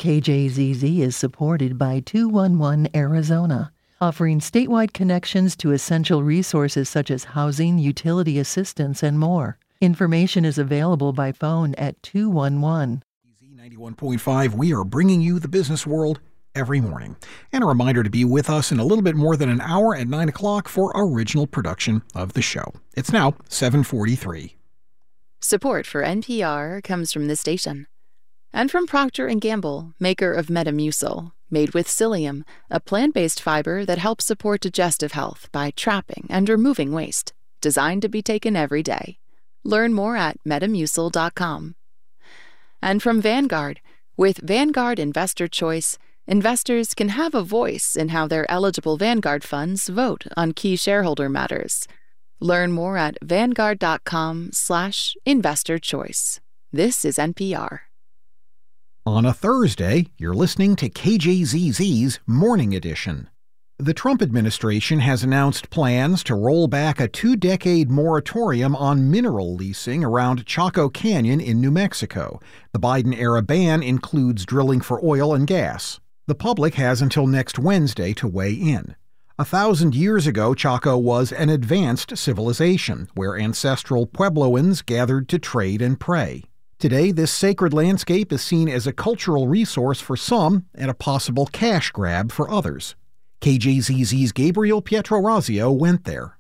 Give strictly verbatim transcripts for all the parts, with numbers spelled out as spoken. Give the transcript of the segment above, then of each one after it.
K J Z Z is supported by two one one Arizona, offering statewide connections to essential resources such as housing, utility assistance, and more. Information is available by phone at two one one. ninety-one point five, we are bringing you the business world every morning. And a reminder to be with us in a little bit more than an hour at nine o'clock for original production of the show. It's now seven forty-three. Support for N P R comes from this station. And from Procter and Gamble, maker of Metamucil, made with psyllium, a plant-based fiber that helps support digestive health by trapping and removing waste. Designed to be taken every day. Learn more at metamucil dot com. And from Vanguard, with Vanguard Investor Choice, investors can have a voice in how their eligible Vanguard funds vote on key shareholder matters. Learn more at vanguard dot com slash investor choice. This is N P R. On a Thursday, you're listening to K J Z Z's Morning Edition. The Trump administration has announced plans to roll back a two-decade moratorium on mineral leasing around Chaco Canyon in New Mexico. The Biden-era ban includes drilling for oil and gas. The public has until next Wednesday to weigh in. A thousand years ago, Chaco was an advanced civilization where ancestral Puebloans gathered to trade and pray. Today, this sacred landscape is seen as a cultural resource for some and a possible cash grab for others. K J Z Z's Gabriel Pietrorazio went there.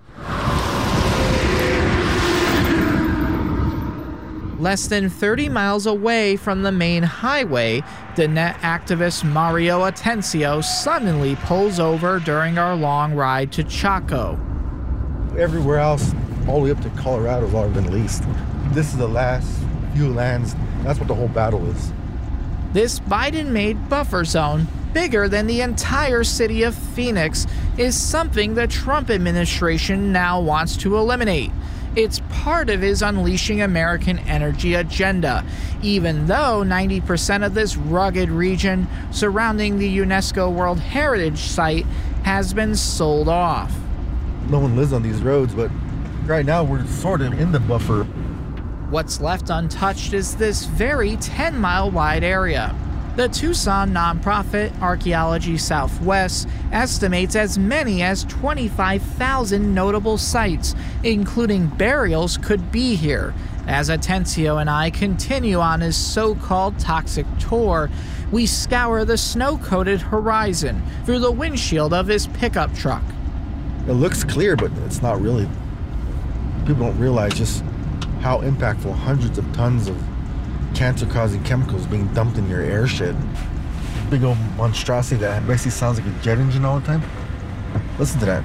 Less than thirty miles away from the main highway, Diné activist Mario Atencio suddenly pulls over during our long ride to Chaco. Everywhere else, all the way up to Colorado, has already been leased. This is the last few lands. That's what the whole battle is. This Biden-made buffer zone, bigger than the entire city of Phoenix, is something the Trump administration now wants to eliminate. It's part of his Unleashing American Energy agenda, even though ninety percent of this rugged region surrounding the UNESCO World Heritage Site has been sold off. No one lives on these roads, but right now we're sort of in the buffer. What's left untouched is this very ten-mile wide area. The Tucson nonprofit Archaeology Southwest estimates as many as twenty-five thousand notable sites, including burials, could be here. As Atencio and I continue on his so-called toxic tour, we scour the snow-coated horizon through the windshield of his pickup truck. It looks clear, but it's not really. People don't realize just how impactful hundreds of tons of cancer-causing chemicals being dumped in your air shed. Big old monstrosity that basically sounds like a jet engine all the time. Listen to that.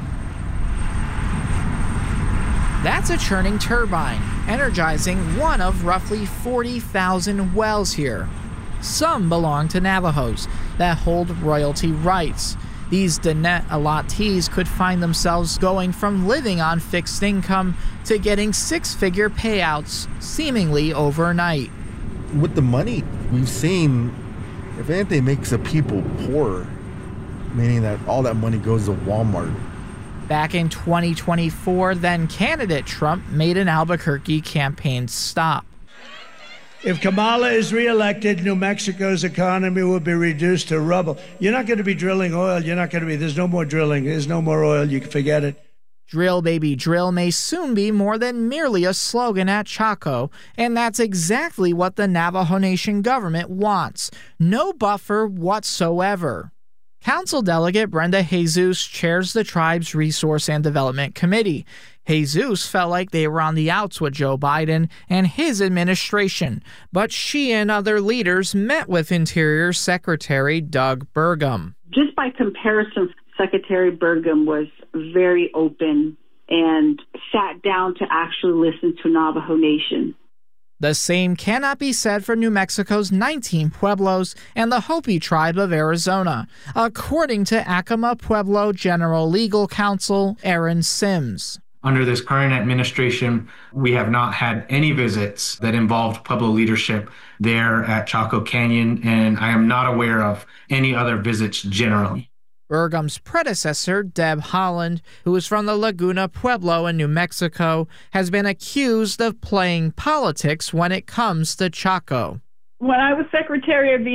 That's a churning turbine, energizing one of roughly forty thousand wells here. Some belong to Navajos that hold royalty rights. These Diné allottees could find themselves going from living on fixed income to getting six-figure payouts seemingly overnight. With the money we've seen, if anything, makes the people poorer, meaning that all that money goes to Walmart. Back in twenty twenty-four, then candidate Trump made an Albuquerque campaign stop. If Kamala is reelected, New Mexico's economy will be reduced to rubble. You're not going to be drilling oil. You're not going to be, there's no more drilling. There's no more oil. You can forget it. Drill, baby, drill may soon be more than merely a slogan at Chaco, and that's exactly what the Navajo Nation government wants. No buffer whatsoever. Council Delegate Brenda Jesus chairs the tribe's Resource and Development Committee. Jesus felt like they were on the outs with Joe Biden and his administration, but she and other leaders met with Interior Secretary Doug Burgum. Just by comparison, Secretary Burgum was very open and sat down to actually listen to Navajo Nation. The same cannot be said for New Mexico's nineteen Pueblos and the Hopi tribe of Arizona, according to Acoma Pueblo General Legal Counsel Aaron Sims. Under this current administration, we have not had any visits that involved Pueblo leadership there at Chaco Canyon, and I am not aware of any other visits generally. Burgum's predecessor, Deb Holland, who is from the Laguna Pueblo in New Mexico, has been accused of playing politics when it comes to Chaco. When I was Secretary of